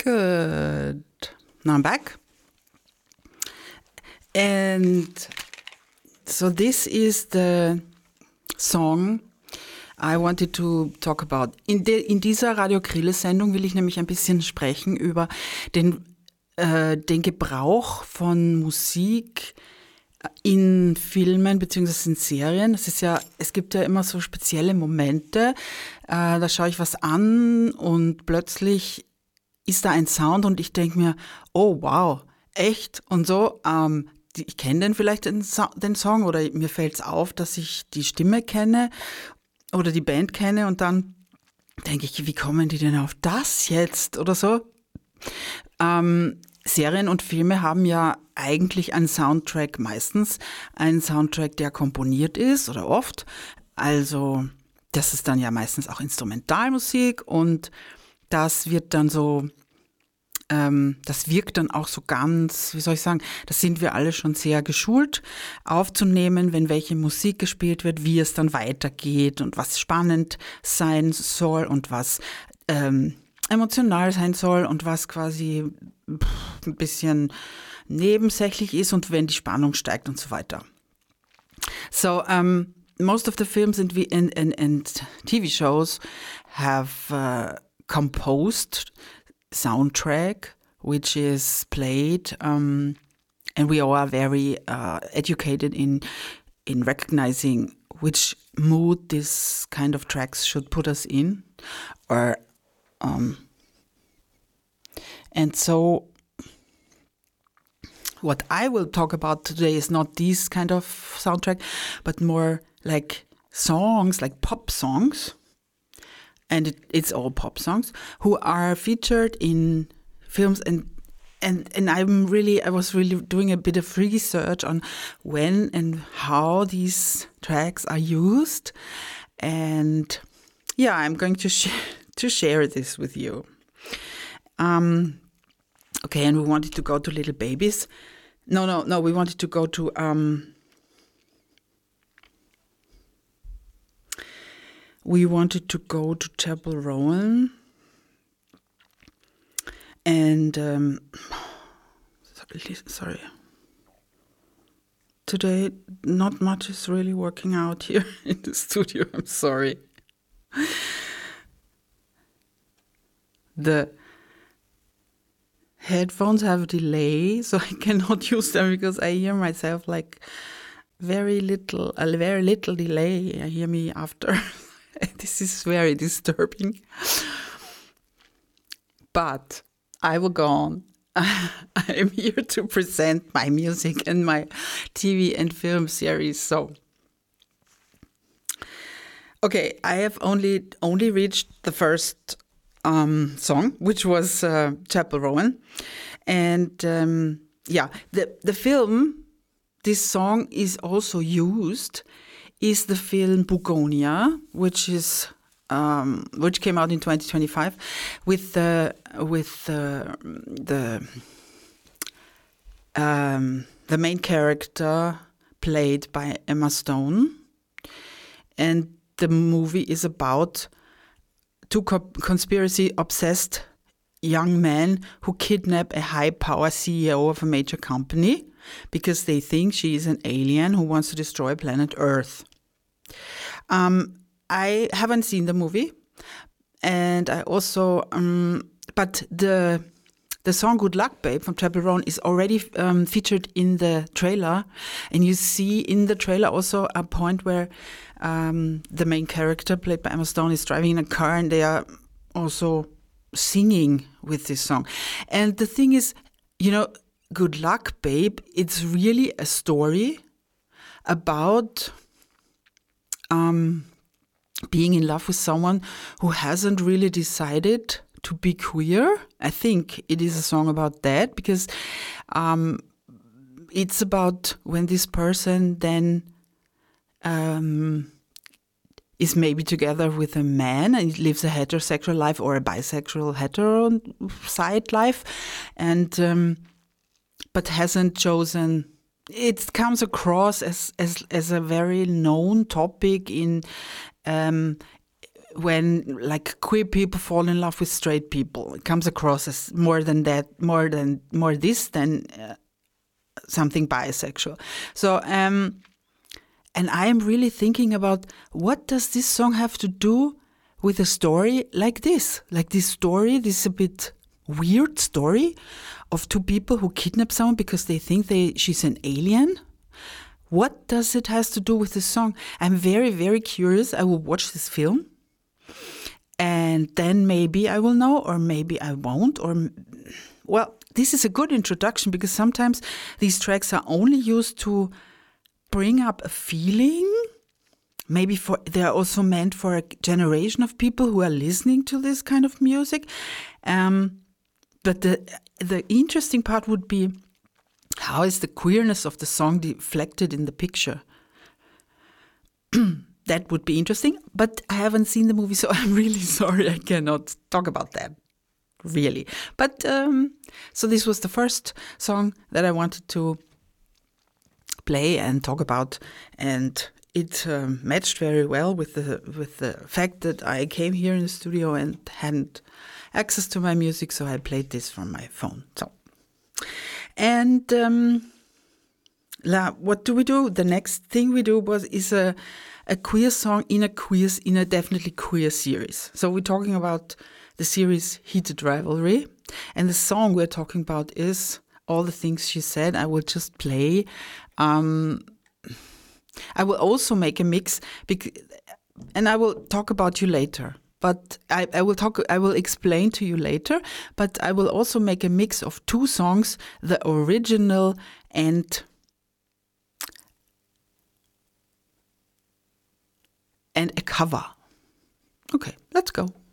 Good. Now I'm back. And so this is the song I wanted to talk about. In dieser Radio Krille-Sendung will ich nämlich ein bisschen sprechen über den Gebrauch von Musik in Filmen beziehungsweise in Serien. Es gibt ja immer so spezielle Momente, da schaue ich was an und plötzlich ist da ein Sound und ich denke mir, oh wow, echt? Und so, ich kenne den vielleicht den Song oder mir fällt es auf, dass ich die Stimme kenne oder die Band kenne und dann denke ich, wie kommen die denn auf das jetzt oder so? Serien und Filme haben ja eigentlich einen Soundtrack, meistens einen Soundtrack, der komponiert ist oder oft. Also das ist dann ja meistens auch Instrumentalmusik und das wird dann so, das wirkt dann auch so ganz, wie soll ich sagen, das sind wir alle schon sehr geschult, aufzunehmen, wenn welche Musik gespielt wird, wie es dann weitergeht und was spannend sein soll und was emotional sein soll und was quasi ein bisschen nebensächlich ist und wenn die Spannung steigt und so weiter. So, most of the films and TV shows have composed soundtrack which is played and we all are very educated in recognizing which mood this kind of tracks should put us in or and so what I will talk about today is not this kind of soundtrack, but more like songs, like pop songs, and it's all pop songs, who are featured in films and I was really doing a bit of research on when and how these tracks are used, and yeah, I'm going to share this with you. Okay, and we wanted to go to Little Babies. No, we wanted to go to Chapel Rowan. And sorry. Today not much is really working out here in the studio. I'm sorry. The headphones have a delay, so I cannot use them because I hear myself like a very little delay. I hear me after. This is very disturbing. But I will go on. I am here to present my music and my TV and film series. So, okay, I have only reached the first song, which was Chapel Rowan. And the film this song is also used is the film Bugonia, which came out in 2025 with the main character played by Emma Stone. And the movie is about two conspiracy-obsessed young men who kidnap a high-power CEO of a major company because they think she is an alien who wants to destroy planet Earth. I haven't seen the movie, and I also, but the song "Good Luck, Babe" from Chapel Rowan is already featured in the trailer, and you see in the trailer also a point where the main character, played by Emma Stone, is driving in a car, and they are also singing with this song. And the thing is, "Good Luck, Babe," it's really a story about being in love with someone who hasn't really decided to be queer. I think it is a song about that because it's about when this person then is maybe together with a man and lives a heterosexual life or a bisexual hetero side life, and but hasn't chosen. It comes across as a very known topic in when like queer people fall in love with straight people. It comes across as more than that, more this than something bisexual. So, and I am really thinking about what does this song have to do with a story like this? Like this story, this a bit weird story of two people who kidnap someone because they think she's an alien. What does it has to do with the song? I'm very, very curious. I will watch this film. And then maybe I will know, or maybe I won't. Well, this is a good introduction because sometimes these tracks are only used to bring up a feeling. Maybe they are also meant for a generation of people who are listening to this kind of music. But the interesting part would be, how is the queerness of the song reflected in the picture? That would be interesting, but I haven't seen the movie, so I'm really sorry I cannot talk about that, really. But so this was the first song that I wanted to play and talk about, and it matched very well with the fact that I came here in the studio and hadn't access to my music, so I played this from my phone. So, and what do we do? The next thing we do is a queer song in a definitely queer series. So we're talking about the series Heated Rivalry, and the song we're talking about is All the Things She Said. I will just play. I will also make a mix, and I will talk about you later. But I will explain to you later. But I will also make a mix of two songs, the original and a cover. Okay, let's go.